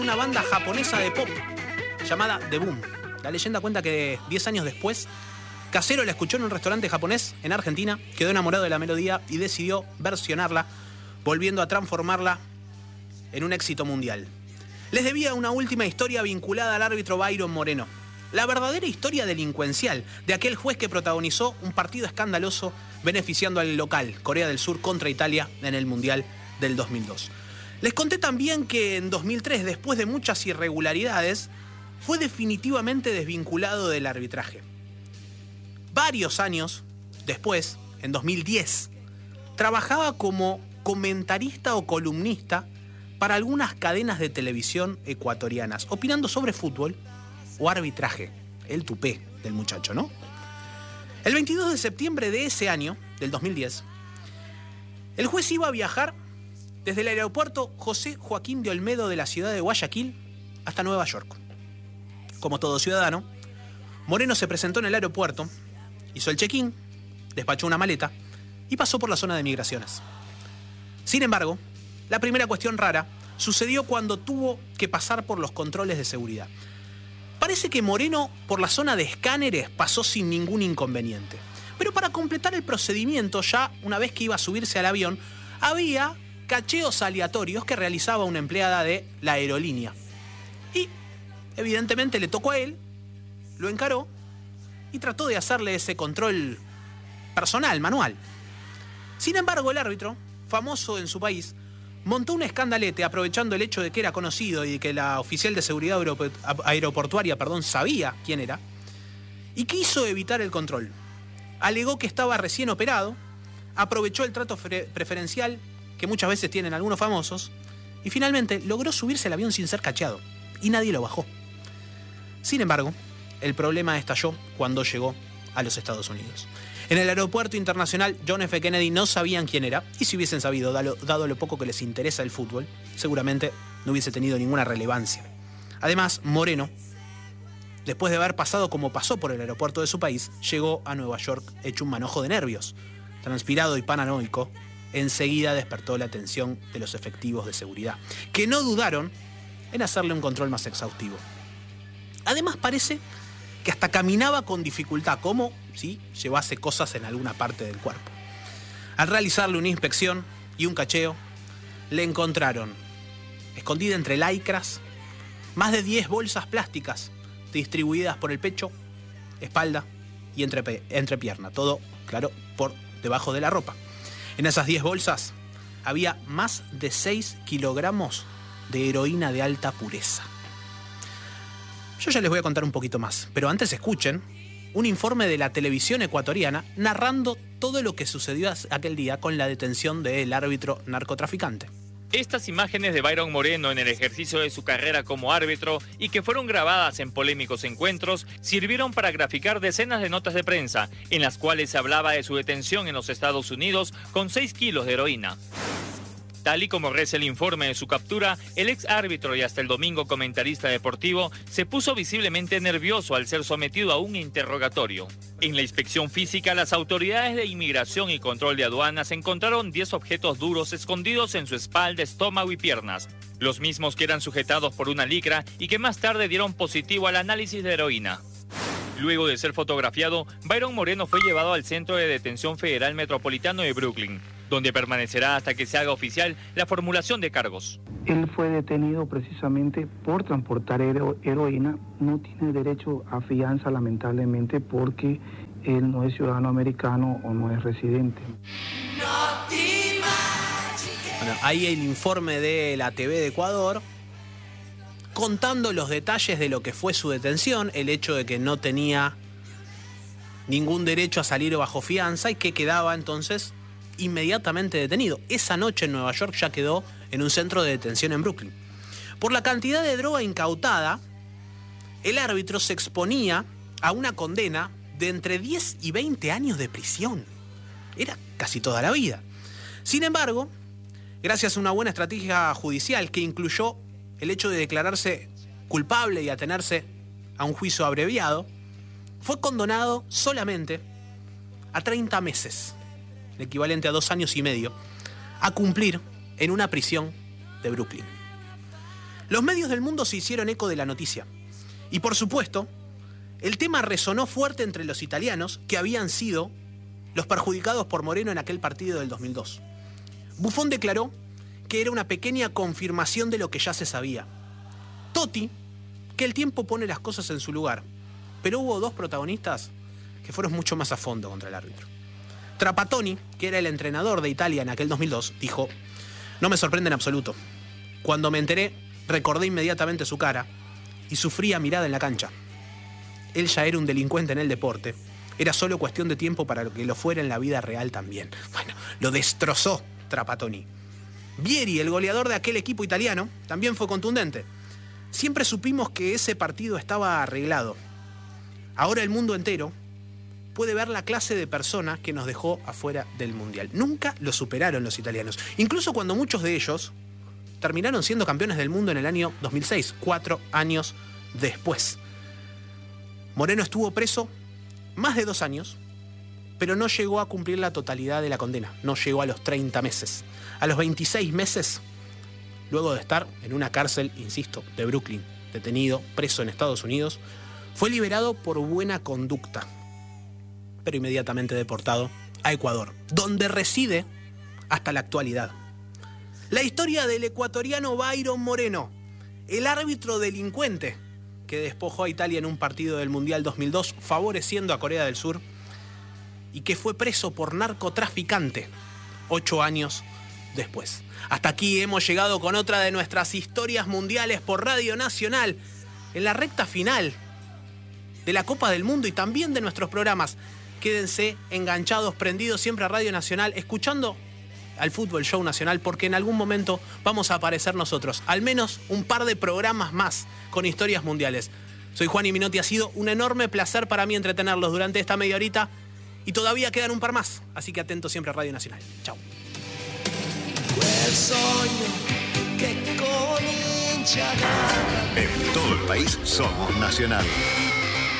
una banda japonesa de pop llamada The Boom. La leyenda cuenta que 10 años después, Casero la escuchó en un restaurante japonés en Argentina, quedó enamorado de la melodía y decidió versionarla, volviendo a transformarla en un éxito mundial. Les debía una última historia vinculada al árbitro Byron Moreno. La verdadera historia delincuencial de aquel juez que protagonizó un partido escandaloso beneficiando al local, Corea del Sur contra Italia, en el Mundial del 2002. Les conté también que en 2003, después de muchas irregularidades, fue definitivamente desvinculado del arbitraje. Varios años después, en 2010, trabajaba como comentarista o columnista para algunas cadenas de televisión ecuatorianas, opinando sobre fútbol o arbitraje. El tupé del muchacho, ¿no? El 22 de septiembre de ese año, del 2010, el juez iba a viajar desde el aeropuerto José Joaquín de Olmedo de la ciudad de Guayaquil hasta Nueva York. Como todo ciudadano, Moreno se presentó en el aeropuerto, hizo el check-in, despachó una maleta y pasó por la zona de migraciones. Sin embargo, la primera cuestión rara sucedió cuando tuvo que pasar por los controles de seguridad. Parece que Moreno por la zona de escáneres pasó sin ningún inconveniente. Pero para completar el procedimiento, ya una vez que iba a subirse al avión, había cacheos aleatorios que realizaba una empleada de la aerolínea. Y evidentemente le tocó a él, lo encaró y trató de hacerle ese control personal, manual. Sin embargo, el árbitro, famoso en su país, montó un escandalete aprovechando el hecho de que era conocido y de que la oficial de seguridad aeroportuaria sabía quién era, y quiso evitar el control. Alegó que estaba recién operado, aprovechó el trato preferencial que muchas veces tienen algunos famosos y finalmente logró subirse al avión sin ser cacheado y nadie lo bajó. Sin embargo, el problema estalló cuando llegó a los Estados Unidos. En el aeropuerto internacional John F. Kennedy no sabían quién era, y si hubiesen sabido, dado lo poco que les interesa el fútbol, seguramente no hubiese tenido ninguna relevancia. Además, Moreno, después de haber pasado como pasó por el aeropuerto de su país, llegó a Nueva York hecho un manojo de nervios. Transpirado y paranoico, enseguida despertó la atención de los efectivos de seguridad, que no dudaron en hacerle un control más exhaustivo. Además, parece que hasta caminaba con dificultad, como si llevase cosas en alguna parte del cuerpo. Al realizarle una inspección y un cacheo, le encontraron, escondida entre lycras, más de 10 bolsas plásticas distribuidas por el pecho, espalda y entrepierna. Todo, claro, por debajo de la ropa. En esas 10 bolsas había más de 6 kilogramos de heroína de alta pureza. Yo ya les voy a contar un poquito más, pero antes escuchen un informe de la televisión ecuatoriana narrando todo lo que sucedió aquel día con la detención del árbitro narcotraficante. Estas imágenes de Byron Moreno en el ejercicio de su carrera como árbitro y que fueron grabadas en polémicos encuentros sirvieron para graficar decenas de notas de prensa en las cuales se hablaba de su detención en los Estados Unidos con 6 kilos de heroína. Tal y como reza el informe de su captura, el ex árbitro y hasta el domingo comentarista deportivo se puso visiblemente nervioso al ser sometido a un interrogatorio. En la inspección física, las autoridades de inmigración y control de aduanas encontraron 10 objetos duros escondidos en su espalda, estómago y piernas, los mismos que eran sujetados por una licra y que más tarde dieron positivo al análisis de heroína. Luego de ser fotografiado, Byron Moreno fue llevado al Centro de Detención Federal Metropolitano de Brooklyn, donde permanecerá hasta que se haga oficial la formulación de cargos. Él fue detenido precisamente por transportar heroína. No tiene derecho a fianza, lamentablemente, porque él no es ciudadano americano o no es residente. Bueno, ahí el informe de la TV de Ecuador, contando los detalles de lo que fue su detención, el hecho de que no tenía ningún derecho a salir bajo fianza y que quedaba entonces inmediatamente detenido. Esa noche en Nueva York ya quedó en un centro de detención en Brooklyn. Por la cantidad de droga incautada, el árbitro se exponía a una condena de entre 10 y 20 años de prisión. Era casi toda la vida. Sin embargo, gracias a una buena estrategia judicial que incluyó el hecho de declararse culpable y atenerse a un juicio abreviado, fue condenado solamente a 30 meses, el equivalente a 2 años y medio, a cumplir en una prisión de Brooklyn. Los medios del mundo se hicieron eco de la noticia. Y por supuesto, el tema resonó fuerte entre los italianos, que habían sido los perjudicados por Moreno en aquel partido del 2002. Buffon declaró que era una pequeña confirmación de lo que ya se sabía. Totti, que el tiempo pone las cosas en su lugar, pero hubo dos protagonistas que fueron mucho más a fondo contra el árbitro. Trapattoni, que era el entrenador de Italia en aquel 2002, dijo: no me sorprende en absoluto. Cuando me enteré, recordé inmediatamente su cara y su fría mirada en la cancha. Él ya era un delincuente en el deporte. Era solo cuestión de tiempo para que lo fuera en la vida real también. Bueno, lo destrozó Trapattoni. Vieri, el goleador de aquel equipo italiano, también fue contundente. Siempre supimos que ese partido estaba arreglado. Ahora el mundo entero puede ver la clase de persona que nos dejó afuera del Mundial. Nunca lo superaron los italianos. Incluso cuando muchos de ellos terminaron siendo campeones del mundo en el año 2006, 4 años después. Moreno estuvo preso más de 2 años, pero no llegó a cumplir la totalidad de la condena. No llegó a los 30 meses. A los 26 meses, luego de estar en una cárcel, insisto, de Brooklyn, detenido, preso en Estados Unidos, fue liberado por buena conducta, pero inmediatamente deportado a Ecuador, donde reside hasta la actualidad. La historia del ecuatoriano Byron Moreno, el árbitro delincuente que despojó a Italia en un partido del Mundial 2002, favoreciendo a Corea del Sur, y que fue preso por narcotraficante 8 años después. Hasta aquí hemos llegado con otra de nuestras historias mundiales por Radio Nacional, en la recta final de la Copa del Mundo y también de nuestros programas. Quédense enganchados, prendidos siempre a Radio Nacional, escuchando al Fútbol Show Nacional, porque en algún momento vamos a aparecer nosotros. Al menos un par de programas más con historias mundiales. Soy Juan y Minotti, ha sido un enorme placer para mí entretenerlos durante esta media horita y todavía quedan un par más, así que atentos siempre a Radio Nacional. Chao. En todo el país somos Nacional.